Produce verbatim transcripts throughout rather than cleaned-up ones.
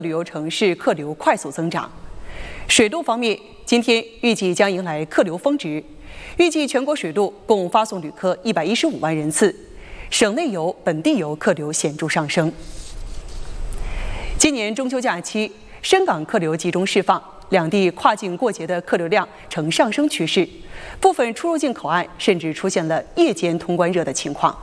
旅游城市客流快速增长。水路方面，今天预计将迎来客流峰值，预计全国水路共发送旅客一百一十五万人次，省内游、本地游客流显著上升。今年中秋假期，深港客流集中释放，两地跨境过节的客流量呈上升趋势，部分出入境口岸甚至出现了夜间通关热的情况。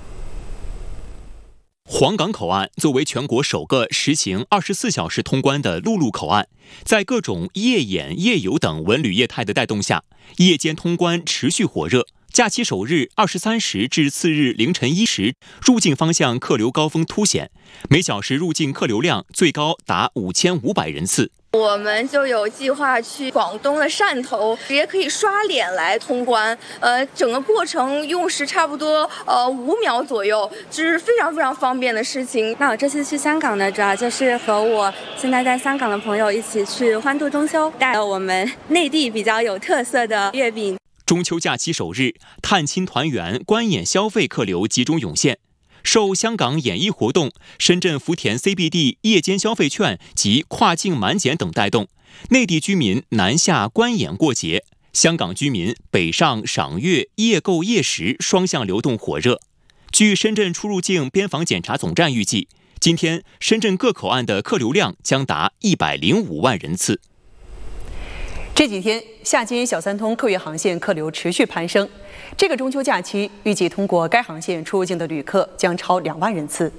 黄冈口岸作为全国首个实行二十四小时通关的陆路口岸，在各种夜演、夜游等文旅业态的带动下，夜间通关持续火热。假期首日二十三时至次日凌晨一时，入境方向客流高峰凸显，每小时入境客流量最高达五千五百人次。 我们就有计划去广东的汕头，直接可以刷脸来通关，呃，整个过程用时差不多呃五秒左右，这是非常非常方便的事情。 那我这次去香港呢，主要就是和我现在在香港的朋友一起去欢度中秋，带了我们内地比较有特色的月饼。 中秋假期首日，探亲团圆、观演消费客流集中涌现。受香港演艺活动、深圳福田 C B D 夜间消费券及跨境满减等带动，内地居民南下观演过节，香港居民北上赏月、夜购夜食双向流动火热。据深圳出入境边防检查总站预计，今天深圳各口岸的客流量将达一百零五万人次。 这几天，夏津小三通客运航线客流持续攀升。这个中秋假期，预计通过该航线出入境的旅客将超两万人次。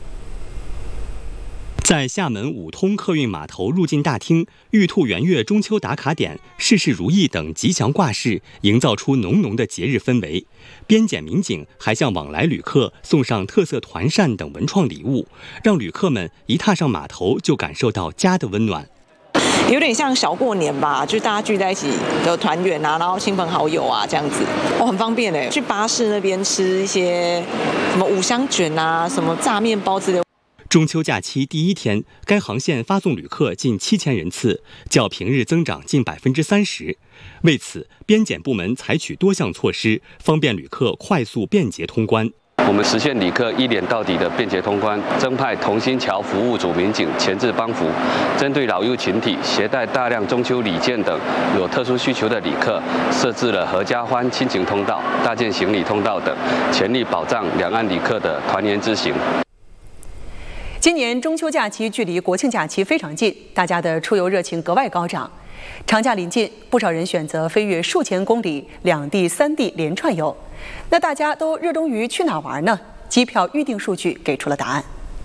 在厦门五通客运码头入境大厅，玉兔圆月中秋打卡点、事事如意等吉祥挂饰，营造出浓浓的节日氛围。边检民警还向往来旅客送上特色团扇等文创礼物，让旅客们一踏上码头就感受到家的温暖。 有点像小过年吧，就是大家聚在一起的团圆啊，然后亲朋好友啊这样子，哦，很方便哎。去巴士那边吃一些什么五香卷啊，什么炸面包之类的。 中秋假期第一天，该航线发送旅客近七千人次，较平日增长近百分之三十。为此，边检部门采取多项措施，方便旅客快速便捷通关。 我们实现旅客一脸到底的便捷通关，增派同心桥服务组民警前置帮扶，针对老幼群体携带大量中秋礼件等有特殊需求的旅客，设置了合家欢亲情通道、大件行李通道等，全力保障两岸旅客的团圆之行。 今年中秋假期距离国庆假期非常近，大家的出游热情格外高涨。长假临近，不少人选择飞越数千公里，两地三地连串游。那大家都热衷于去哪玩呢？机票预订数据给出了答案。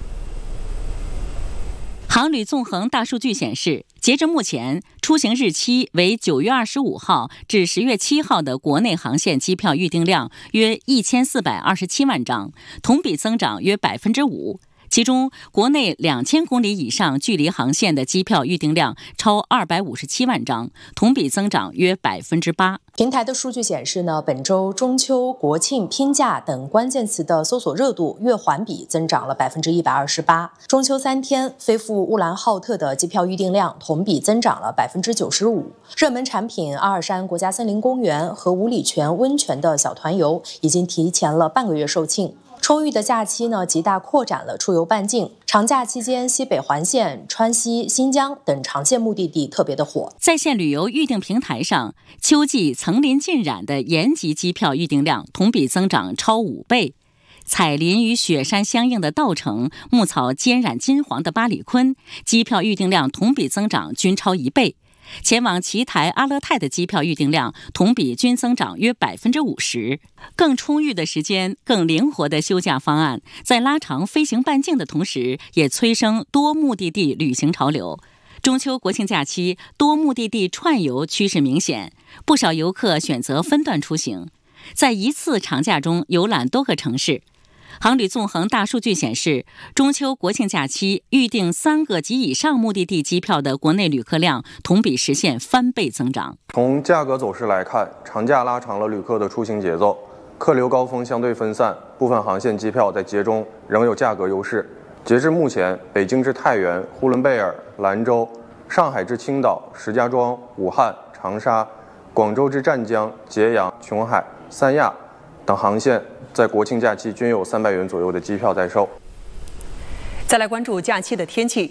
航旅纵横大数据显示，截至目前，出行日期为九月二十五号至十月七号的国内航线机票预订量约一千四百二十七万张，同比增长约百分之五。其中，国内两千公里以上距离航线的机票预订量超二百五十七万张，同比增长约百分之八。 平台的数据显示呢，本周中秋、国庆、拼假等关键词的搜索热度月环比增长了百分之一百二十八。中秋三天，飞赴乌兰浩特的机票预订量同比增长了百分之九十五。热门产品阿尔山国家森林公园和五里泉温泉的小团游已经提前了半个月售罄。充裕的假期呢，极大扩展了出游半径。长假期间，西北环线、川西、新疆等长线目的地特别的火。 在线旅游预订平台上，秋季层林尽染的延吉机票预订量同比增长超五倍，彩林与雪山相映的稻城、牧草兼染金黄的巴里坤，机票预订量同比增长均超一倍。前往奇台、阿勒泰的机票预订量同比均增长约百分之五十。更充裕的时间、更灵活的休假方案，在拉长飞行半径的同时，也催生多目的地旅行潮流。中秋国庆假期，多目的地串游趋势明显，不少游客选择分段出行，在一次长假中游览多个城市。航旅纵横大数据显示，中秋国庆假期预订三个及以上目的地机票的国内旅客量同比实现翻倍增长。 从价格走势来看，长假拉长了旅客的出行节奏，客流高峰相对分散，部分航线机票在节中仍有价格优势。截至目前，北京至太原、呼伦贝尔、兰州、上海至青岛、石家庄、武汉、长沙、广州至湛江、揭阳、琼海、三亚等航线在国庆假期均有三百元左右的机票在售。 再来关注假期的天气。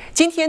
今天。